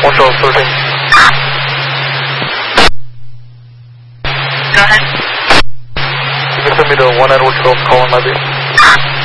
Montreal 13. Go ahead. You can send me to 1 Edward 12, calling my beat.